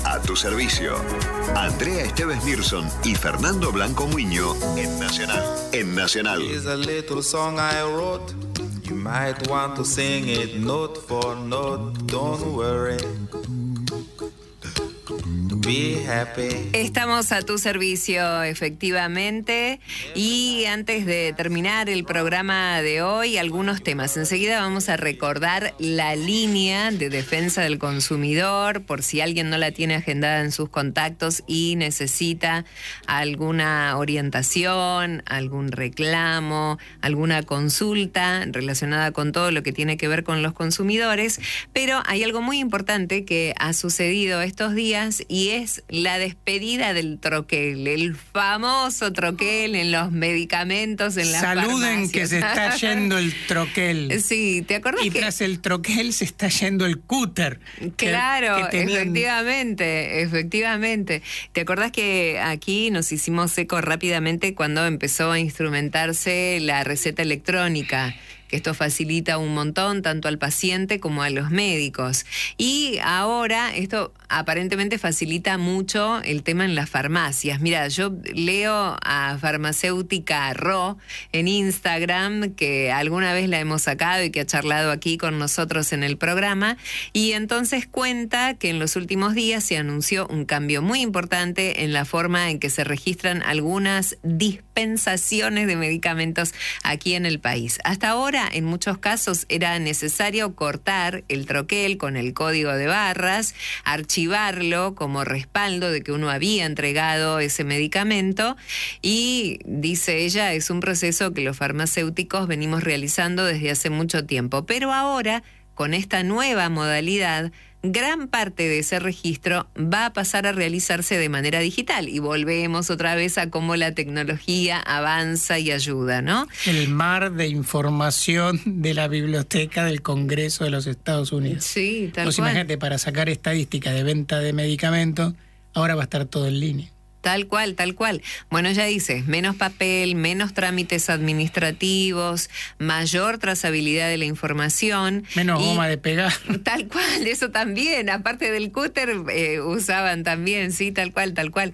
A tu servicio. Andrea Esteves Nilsson y Fernando Blanco Muiño en Nacional. En Nacional. Here's a little song I wrote. You might want to sing it note for note. Don't worry. Be happy. Estamos a tu servicio, efectivamente. Y antes de terminar el programa de hoy, algunos temas. Enseguida vamos a recordar la línea de defensa del consumidor, por si alguien no la tiene agendada en sus contactos y necesita alguna orientación, algún reclamo, alguna consulta relacionada con todo lo que tiene que ver con los consumidores. Pero hay algo muy importante que ha sucedido estos días y es la despedida del troquel, el famoso troquel en los medicamentos, en las farmacias. Saluden que se está yendo el troquel. Sí, ¿te acordás y que tras el troquel se está yendo el cúter? Claro, que tenían... efectivamente. ¿Te acordás que aquí nos hicimos eco rápidamente cuando empezó a instrumentarse la receta electrónica? Que esto facilita un montón tanto al paciente como a los médicos. Y ahora esto aparentemente facilita mucho el tema en las farmacias. Mira, yo leo a Farmacéutica Ro en Instagram, que alguna vez la hemos sacado y que ha charlado aquí con nosotros en el programa, y entonces cuenta que en los últimos días se anunció un cambio muy importante en la forma en que se registran algunas dispensaciones de medicamentos aquí en el país. Hasta ahora, en muchos casos era necesario cortar el troquel con el código de barras, archivarlo como respaldo de que uno había entregado ese medicamento y, dice ella, es un proceso que los farmacéuticos venimos realizando desde hace mucho tiempo. Pero ahora, con esta nueva modalidad, gran parte de ese registro va a pasar a realizarse de manera digital y volvemos otra vez a cómo la tecnología avanza y ayuda, ¿no? El mar de información de la Biblioteca del Congreso de los Estados Unidos. Sí, tal cual. Imagínate, para sacar estadísticas de venta de medicamentos, ahora va a estar todo en línea. Tal cual. Bueno, ya dices, menos papel, menos trámites administrativos, mayor trazabilidad de la información. Menos goma de pegar. Tal cual, eso también. Aparte del cúter, usaban también, sí, tal cual.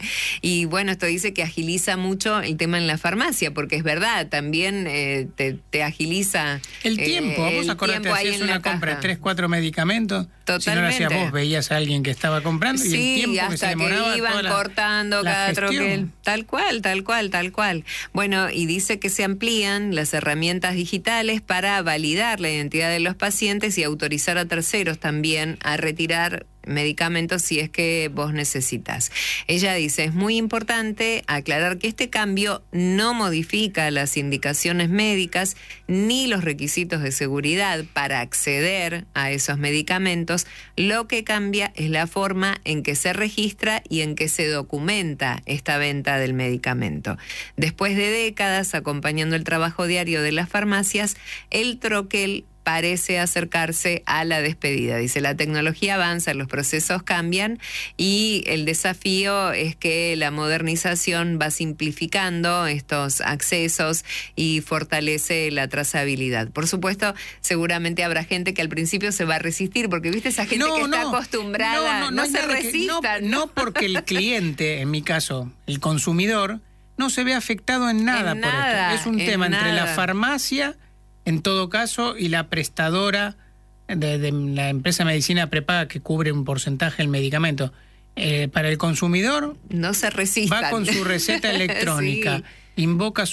Y bueno, esto dice que agiliza mucho el tema en la farmacia, porque es verdad, también te agiliza el tiempo. Vos acordate, hacías una compra de 3, 4 medicamentos. Totalmente. Si no lo hacías vos, veías a alguien que estaba comprando y el tiempo que se demoraba. Que iban cortando cada troquel. Tal cual. Bueno, y dice que se amplían las herramientas digitales para validar la identidad de los pacientes y autorizar a terceros también a retirar medicamentos si es que vos necesitas. Ella dice, es muy importante aclarar que este cambio no modifica las indicaciones médicas ni los requisitos de seguridad para acceder a esos medicamentos. Lo que cambia es la forma en que se registra y en que se documenta esta venta del medicamento. Después de décadas acompañando el trabajo diario de las farmacias, el troquel parece acercarse a la despedida. Dice, la tecnología avanza, los procesos cambian y el desafío es que la modernización va simplificando estos accesos y fortalece la trazabilidad. Por supuesto, seguramente habrá gente que al principio se va a resistir, porque viste esa gente que está acostumbrada, no se resistan. No, porque el cliente, en mi caso, el consumidor, no se ve afectado en nada por esto. Es un tema entre la farmacia, en todo caso, y la prestadora de la empresa de medicina prepaga que cubre un porcentaje del medicamento. Para el consumidor, no se resistan. Va con su receta electrónica, sí. Invoca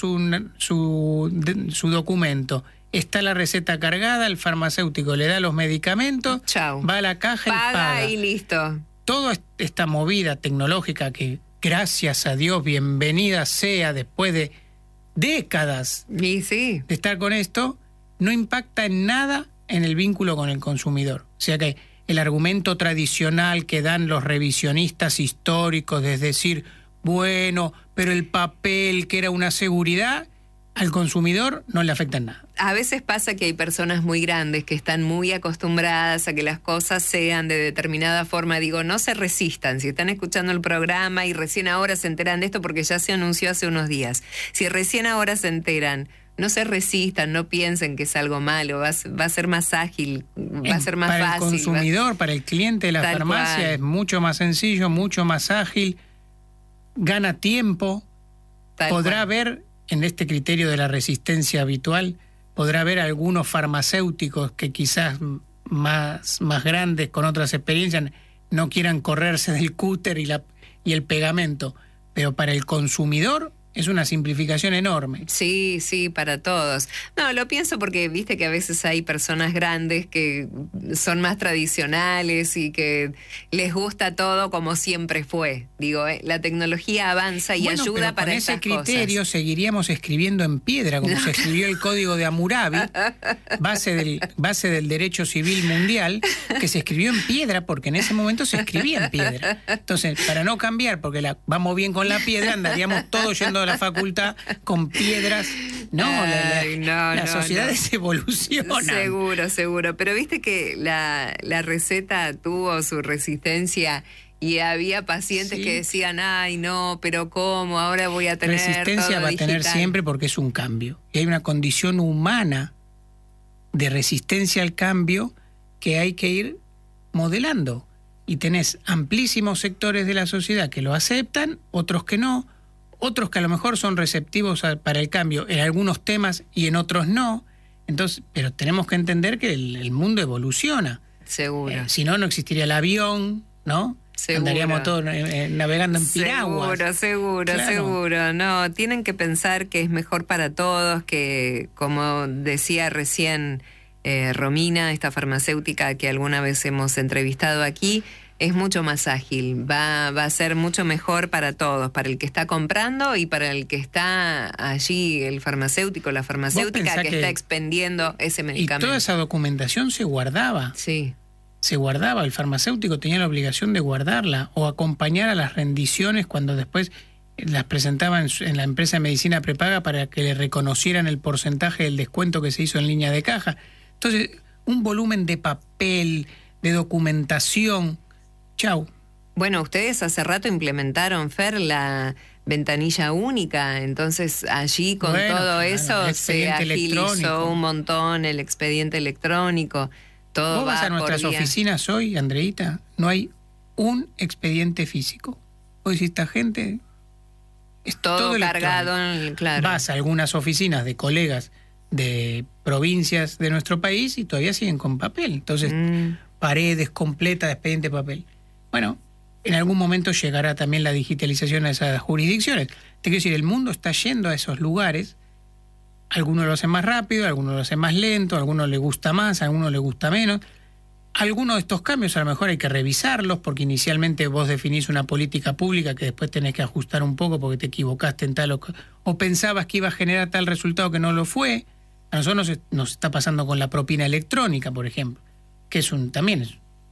su documento, está la receta cargada, el farmacéutico le da los medicamentos, chau, va a la caja y paga. Y listo. Toda esta movida tecnológica que, gracias a Dios, bienvenida sea después de décadas de estar con esto, no impacta en nada en el vínculo con el consumidor. O sea que el argumento tradicional que dan los revisionistas históricos, es decir, bueno, pero el papel que era una seguridad, al consumidor no le afecta en nada. A veces pasa que hay personas muy grandes que están muy acostumbradas a que las cosas sean de determinada forma. Digo, no se resistan. Si están escuchando el programa y recién ahora se enteran de esto porque ya se anunció hace unos días. Si recién ahora se enteran, no se resistan, no piensen que es algo malo, va a ser más ágil, va a ser más para fácil. Para el consumidor, para el cliente de la farmacia es mucho más sencillo, mucho más ágil, gana tiempo, podrá ver en este criterio de la resistencia habitual, podrá ver algunos farmacéuticos que quizás más grandes con otras experiencias no quieran correrse del cúter y el pegamento, pero para el consumidor es una simplificación enorme. Sí, para todos. No, lo pienso porque viste que a veces hay personas grandes que son más tradicionales y que les gusta todo como siempre fue. Digo, la tecnología avanza y ayuda para estas cosas. Con ese criterio seguiríamos escribiendo en piedra, como se escribió el Código de Hammurabi, base del derecho civil mundial, que se escribió en piedra porque en ese momento se escribía en piedra. Entonces, para no cambiar, porque vamos bien con la piedra, andaríamos todos yendo a la facultad con piedras. Las sociedades evolucionan. Seguro. Pero viste que la receta tuvo su resistencia y había pacientes que decían, ay, no, pero ¿cómo? Ahora voy a tener resistencia todo va a tener siempre porque es un cambio. Y hay una condición humana de resistencia al cambio que hay que ir modelando. Y tenés amplísimos sectores de la sociedad que lo aceptan, otros que no, otros que a lo mejor son receptivos para el cambio en algunos temas y en otros no. Entonces, pero tenemos que entender que el mundo evoluciona. Seguro. Si no, no existiría el avión, ¿no? Seguro. Andaríamos todos navegando en piraguas. Seguro. No, tienen que pensar que es mejor para todos, que como decía recién Romina, esta farmacéutica que alguna vez hemos entrevistado aquí, es mucho más ágil, va a ser mucho mejor para todos, para el que está comprando y para el que está allí, el farmacéutico, la farmacéutica que está expendiendo ese medicamento. Y toda esa documentación se guardaba. Sí. Se guardaba, el farmacéutico tenía la obligación de guardarla o acompañar a las rendiciones cuando después las presentaban en la empresa de medicina prepaga para que le reconocieran el porcentaje del descuento que se hizo en línea de caja. Entonces, un volumen de papel, de documentación. Chau. Bueno, ustedes hace rato implementaron, Fer, la ventanilla única, entonces allí con todo eso se agilizó un montón el expediente electrónico. Todo ¿Vos vas a nuestras oficinas hoy, Andreita? No hay un expediente físico. Hoy si esta gente es todo cargado, claro. Vas a algunas oficinas de colegas de provincias de nuestro país y todavía siguen con papel. Entonces, paredes completas de expediente de papel. Bueno, en algún momento llegará también la digitalización a esas jurisdicciones. Te quiero decir, el mundo está yendo a esos lugares. Algunos lo hacen más rápido, algunos lo hacen más lento, a algunos les gusta más, a algunos les gusta menos. Algunos de estos cambios a lo mejor hay que revisarlos porque inicialmente vos definís una política pública que después tenés que ajustar un poco porque te equivocaste en tal o pensabas que iba a generar tal resultado que no lo fue. A nosotros nos está pasando con la propina electrónica, por ejemplo, que también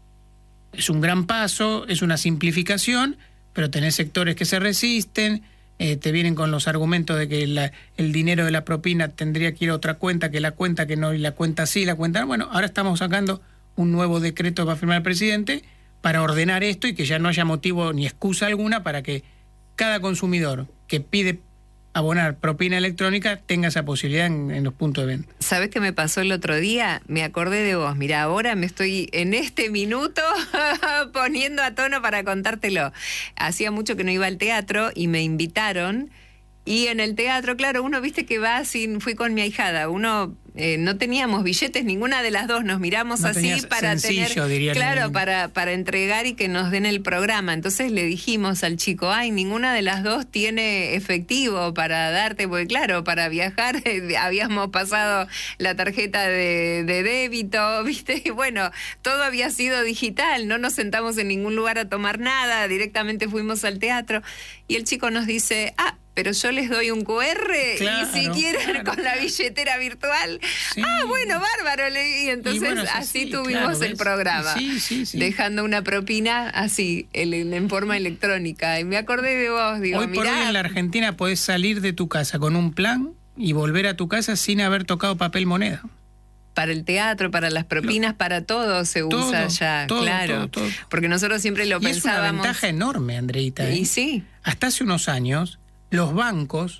es un gran paso, es una simplificación, pero tenés sectores que se resisten, te vienen con los argumentos de que el dinero de la propina tendría que ir a otra cuenta, que la cuenta que no, y la cuenta sí, la cuenta no. Bueno, ahora estamos sacando un nuevo decreto que va a firmar el presidente para ordenar esto y que ya no haya motivo ni excusa alguna para que cada consumidor que pide abonar propina electrónica tenga esa posibilidad en los puntos de venta. ¿Sabés qué me pasó el otro día? Me acordé de vos. Mirá, ahora me estoy en este minuto poniendo a tono para contártelo. Hacía mucho que no iba al teatro y me invitaron. Y en el teatro, claro, uno viste que va fui con mi ahijada, no teníamos billetes, ninguna de las dos, nos miramos así para tener, claro, para entregar y que nos den el programa. Entonces le dijimos al chico, ninguna de las dos tiene efectivo para darte, porque claro, para viajar habíamos pasado la tarjeta de débito, viste, y bueno, todo había sido digital, no nos sentamos en ningún lugar a tomar nada, directamente fuimos al teatro y el chico nos dice, pero yo les doy un QR y si quieren con la billetera virtual. Sí. Bueno, bárbaro. Y entonces así tuvimos el programa. Sí. Dejando una propina así, en forma electrónica. Y me acordé de vos. Digo, hoy por hoy en la Argentina podés salir de tu casa con un plan y volver a tu casa sin haber tocado papel moneda. Para el teatro, para las propinas, para todo se usa ya, claro. Todo. Porque nosotros siempre lo pensábamos. Es una ventaja enorme, Andreita. Y sí. Hasta hace unos años los bancos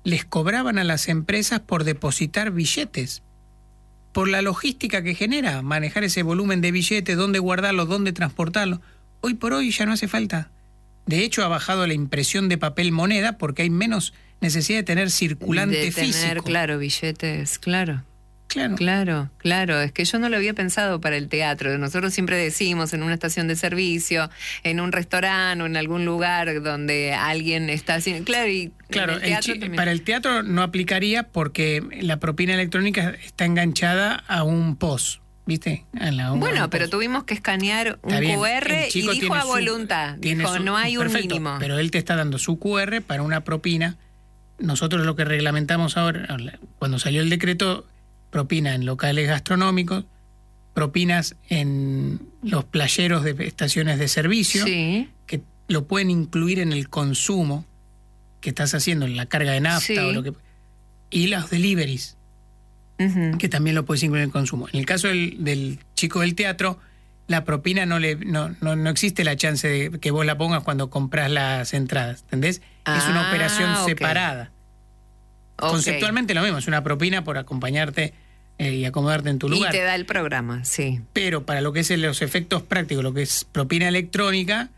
les cobraban a las empresas por depositar billetes, por la logística que genera manejar ese volumen de billetes, dónde guardarlos, dónde transportarlos. Hoy por hoy ya no hace falta. De hecho, ha bajado la impresión de papel moneda porque hay menos necesidad de tener circulante físico. De tener, claro, billetes, claro. Claro. Claro. Es que yo no lo había pensado para el teatro. Nosotros siempre decimos en una estación de servicio, en un restaurante o en algún lugar donde alguien está haciendo... Claro, para el teatro no aplicaría porque la propina electrónica está enganchada a un POS, ¿viste? Bueno, pero tuvimos que escanear un QR y dijo a voluntad. Dijo, no hay un mínimo. Pero él te está dando su QR para una propina. Nosotros lo que reglamentamos ahora, cuando salió el decreto... propina en locales gastronómicos, propinas en los playeros de estaciones de servicio, sí, que lo pueden incluir en el consumo que estás haciendo, en la carga de nafta, sí, o lo que, y los deliveries, que también lo puedes incluir en el consumo. En el caso del chico del teatro, la propina no existe la chance de que vos la pongas cuando compras las entradas, ¿entendés? Es una operación separada. Conceptualmente lo mismo, es una propina por acompañarte y acomodarte en tu lugar. Y te da el programa, sí. Pero para lo que es los efectos prácticos, lo que es propina electrónica,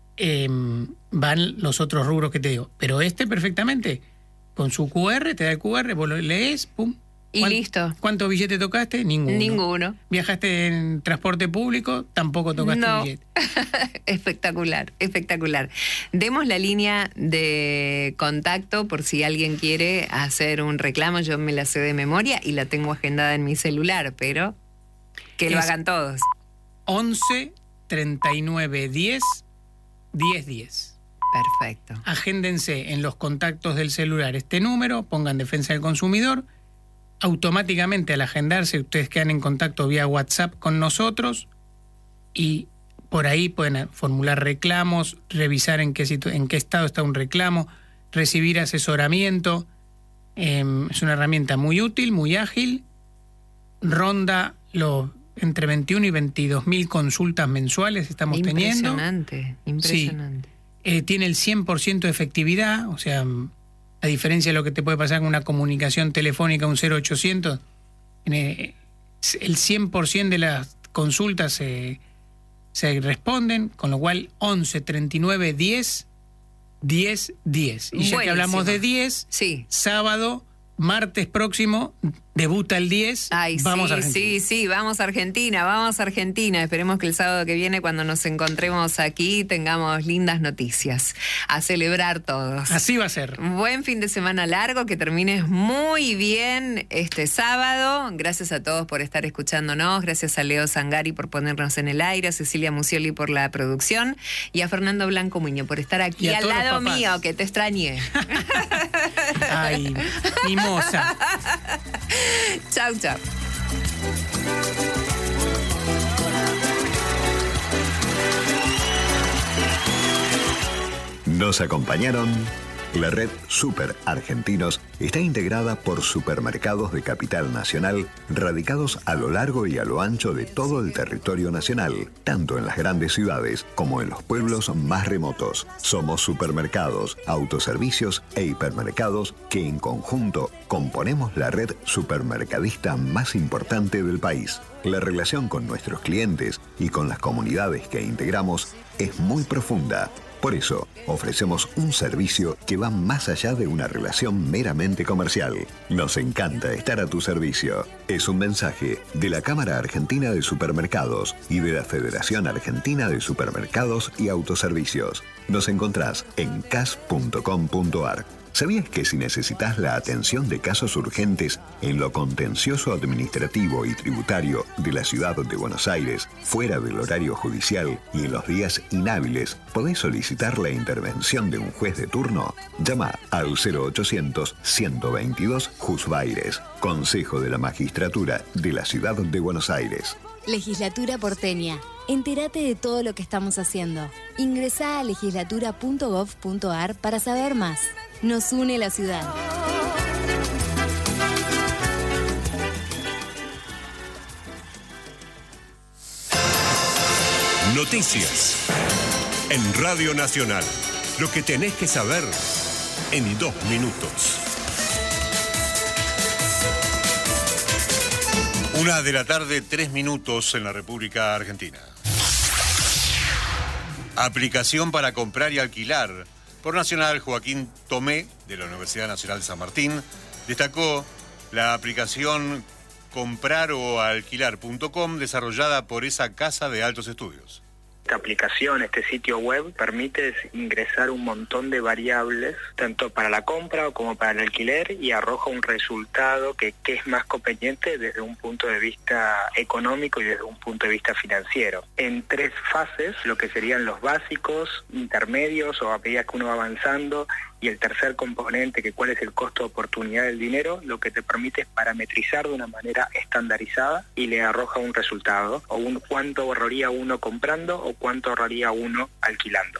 van los otros rubros que te digo. Pero perfectamente, con su QR, te da el QR, vos lo lees, pum. Y listo. ¿Cuántos billetes tocaste? Ninguno. ¿Viajaste en transporte público? Tampoco tocaste billete. Espectacular. Demos la línea de contacto por si alguien quiere hacer un reclamo. Yo me la sé de memoria y la tengo agendada en mi celular, pero que lo hagan todos. 11 39 10 10 10. Perfecto. Agéndense en los contactos del celular este número, pongan Defensa del Consumidor. Automáticamente al agendarse ustedes quedan en contacto vía WhatsApp con nosotros y por ahí pueden formular reclamos, revisar en qué estado está un reclamo, recibir asesoramiento. Es una herramienta muy útil, muy ágil, ronda entre 21 y 22.000 consultas mensuales estamos teniendo. Impresionante. Sí. Tiene el 100% de efectividad, o sea... A diferencia de lo que te puede pasar con una comunicación telefónica, un 0800, el 100% de las consultas se responden, con lo cual 11 39 10 10 10. Y ya que hablamos de 10, sí, sábado, martes próximo, debuta el 10. Vamos a Argentina. Sí, vamos a Argentina. Esperemos que el sábado que viene, cuando nos encontremos aquí, tengamos lindas noticias. A celebrar todos. Así va a ser. Buen fin de semana largo, que termines muy bien este sábado. Gracias a todos por estar escuchándonos. Gracias a Leo Zangari por ponernos en el aire, a Cecilia Musioli por la producción y a Fernando Blanco Muño por estar aquí al lado mío, que te extrañé. Ay, mimosa. Chau. Nos acompañaron. La red Super Argentinos está integrada por supermercados de capital nacional radicados a lo largo y a lo ancho de todo el territorio nacional, tanto en las grandes ciudades como en los pueblos más remotos. Somos supermercados, autoservicios e hipermercados que en conjunto componemos la red supermercadista más importante del país. La relación con nuestros clientes y con las comunidades que integramos es muy profunda. Por eso, ofrecemos un servicio que va más allá de una relación meramente comercial. Nos encanta estar a tu servicio. Es un mensaje de la Cámara Argentina de Supermercados y de la Federación Argentina de Supermercados y Autoservicios. Nos encontrás en cas.com.ar. ¿Sabías que si necesitas la atención de casos urgentes en lo contencioso administrativo y tributario de la ciudad de Buenos Aires, fuera del horario judicial y en los días inhábiles, podés solicitar la intervención de un juez de turno? Llama al 0800-122 Jusbaires, Consejo de la Magistratura de la Ciudad de Buenos Aires. Legislatura porteña. Entérate de todo lo que estamos haciendo. Ingresá a legislatura.gov.ar para saber más. Nos une la ciudad. Noticias. En Radio Nacional. Lo que tenés que saber en 2 minutos. 1:03 en la República Argentina. Aplicación para comprar y alquilar. Por Nacional, Joaquín Tomé, de la Universidad Nacional de San Martín, destacó la aplicación compraroalquilar.com desarrollada por esa casa de altos estudios. Esta aplicación, este sitio web, permite ingresar un montón de variables, tanto para la compra como para el alquiler, y arroja un resultado que es más conveniente desde un punto de vista económico y desde un punto de vista financiero. En 3 fases, lo que serían los básicos, intermedios o a medida que uno va avanzando, y el tercer componente, que cuál es el costo de oportunidad del dinero, lo que te permite es parametrizar de una manera estandarizada y le arroja un resultado, o cuánto ahorraría uno comprando o cuánto ahorraría uno alquilando.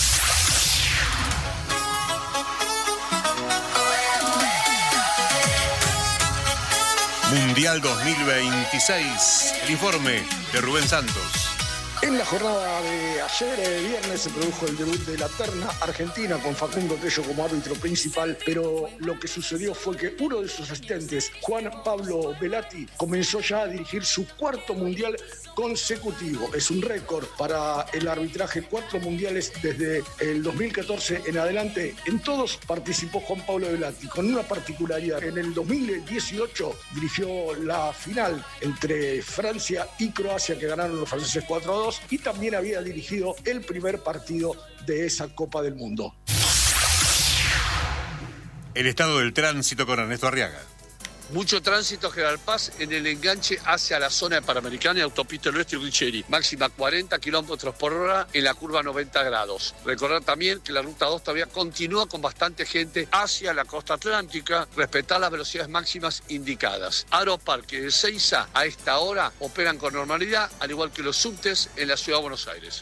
Mundial 2026. El informe de Rubén Santos. En la jornada de ayer, viernes, se produjo el debut de la terna argentina con Facundo Tello como árbitro principal, pero lo que sucedió fue que uno de sus asistentes, Juan Pablo Velati, comenzó ya a dirigir su 4º mundial consecutivo. Es un récord para el arbitraje, 4 mundiales desde el 2014 en adelante. En todos participó Juan Pablo Velati, con una particularidad. En el 2018 dirigió la final entre Francia y Croacia, que ganaron los franceses 4-2, y también había dirigido el primer partido de esa Copa del Mundo. El estado del tránsito con Ernesto Arriaga. Mucho tránsito General Paz en el enganche hacia la zona de Panamericana y Autopista del Oeste y Richeri. Máxima 40 kilómetros por hora en la curva 90 grados. Recordar también que la Ruta 2 todavía continúa con bastante gente hacia la costa atlántica. Respetar las velocidades máximas indicadas. Aeroparque de Ezeiza a esta hora operan con normalidad, al igual que los subtes en la Ciudad de Buenos Aires.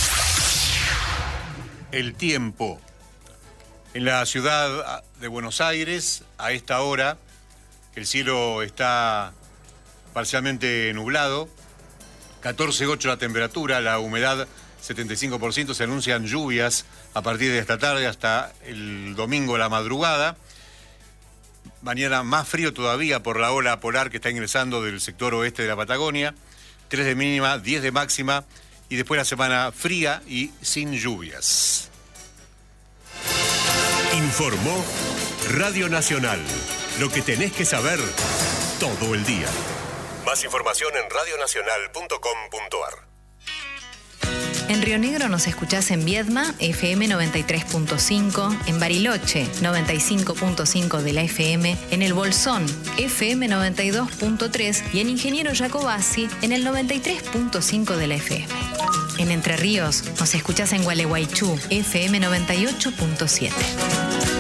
El tiempo. En la ciudad de Buenos Aires, a esta hora, el cielo está parcialmente nublado, 14,8 la temperatura, la humedad 75%, se anuncian lluvias a partir de esta tarde hasta el domingo a la madrugada. Mañana más frío todavía por la ola polar que está ingresando del sector oeste de la Patagonia, 3 de mínima, 10 de máxima, y después la semana fría y sin lluvias. Informó Radio Nacional. Lo que tenés que saber todo el día. Más información en radionacional.com.ar. En Río Negro nos escuchás en Viedma, FM 93.5, en Bariloche, 95.5 de la FM, en El Bolsón, FM 92.3 y en Ingeniero Jacobasi, en el 93.5 de la FM. En Entre Ríos nos escuchás en Gualeguaychú, FM 98.7.